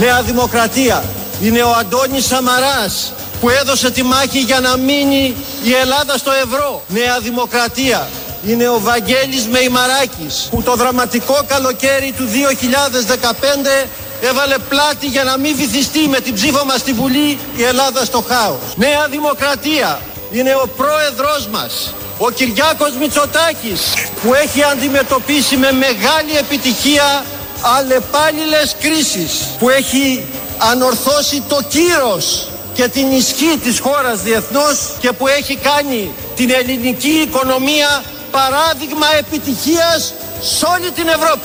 Νέα Δημοκρατία είναι ο Αντώνης Σαμαράς που έδωσε τη μάχη για να μείνει η Ελλάδα στο ευρώ. Νέα Δημοκρατία είναι ο Βαγγέλης Μεϊμαράκης που το δραματικό καλοκαίρι του 2015 έβαλε πλάτη για να μην βυθιστεί με την ψήφο μας στη Βουλή η Ελλάδα στο χάος. Νέα Δημοκρατία είναι ο πρόεδρος μας, ο Κυριάκος Μητσοτάκης, που έχει αντιμετωπίσει με μεγάλη επιτυχία αλλεπάλληλες κρίσεις, που έχει ανορθώσει το κύρος και την ισχύ της χώρας διεθνώς και που έχει κάνει την ελληνική οικονομία παράδειγμα επιτυχίας σε όλη την Ευρώπη.